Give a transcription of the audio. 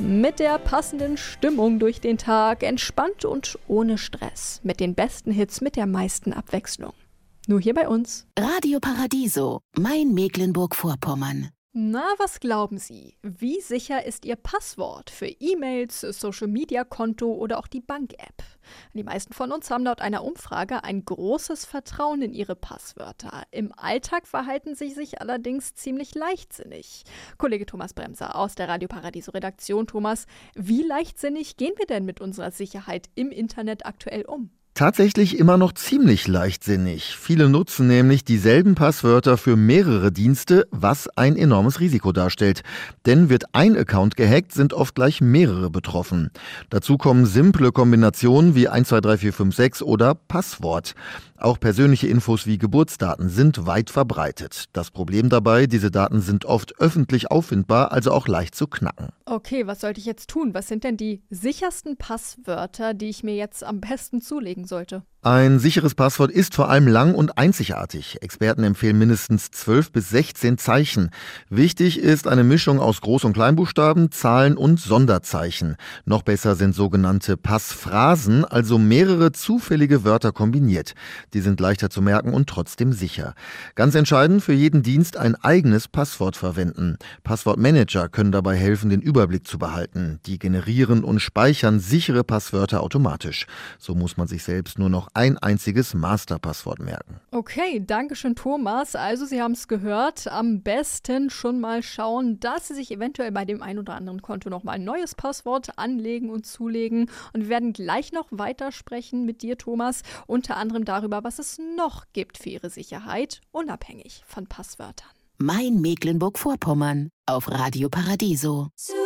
Mit der passenden Stimmung durch den Tag, entspannt und ohne Stress. Mit den besten Hits, mit der meisten Abwechslung. Nur hier bei uns. Radio Paradiso, mein Mecklenburg-Vorpommern. Na, was glauben Sie? Wie sicher ist Ihr Passwort für E-Mails, Social-Media-Konto oder auch die Bank-App? Die meisten von uns haben laut einer Umfrage ein großes Vertrauen in ihre Passwörter. Im Alltag verhalten sie sich allerdings ziemlich leichtsinnig. Kollege Thomas Bremser aus der Radio Paradiso-Redaktion. Thomas, wie leichtsinnig gehen wir denn mit unserer Sicherheit im Internet aktuell um? Tatsächlich immer noch ziemlich leichtsinnig. Viele nutzen nämlich dieselben Passwörter für mehrere Dienste, was ein enormes Risiko darstellt. Denn wird ein Account gehackt, sind oft gleich mehrere betroffen. Dazu kommen simple Kombinationen wie 123456 oder Passwort. Auch persönliche Infos wie Geburtsdaten sind weit verbreitet. Das Problem dabei, diese Daten sind oft öffentlich auffindbar, also auch leicht zu knacken. Okay, was sollte ich jetzt tun? Was sind denn die sichersten Passwörter, die ich mir jetzt am besten zulegen sollte? Ein sicheres Passwort ist vor allem lang und einzigartig. Experten empfehlen mindestens 12 bis 16 Zeichen. Wichtig ist eine Mischung aus Groß- und Kleinbuchstaben, Zahlen und Sonderzeichen. Noch besser sind sogenannte Passphrasen, also mehrere zufällige Wörter kombiniert. Die sind leichter zu merken und trotzdem sicher. Ganz entscheidend, für jeden Dienst ein eigenes Passwort verwenden. Passwortmanager können dabei helfen, den Überblick zu behalten. Die generieren und speichern sichere Passwörter automatisch. So muss man sich selbst nur noch ein einziges Masterpasswort merken. Okay, danke schön, Thomas. Also, Sie haben es gehört. Am besten schon mal schauen, dass Sie sich eventuell bei dem ein oder anderen Konto nochmal ein neues Passwort anlegen und zulegen. Und wir werden gleich noch weitersprechen mit dir, Thomas, unter anderem darüber, was es noch gibt für Ihre Sicherheit, unabhängig von Passwörtern. Mein Mecklenburg-Vorpommern auf Radio Paradiso.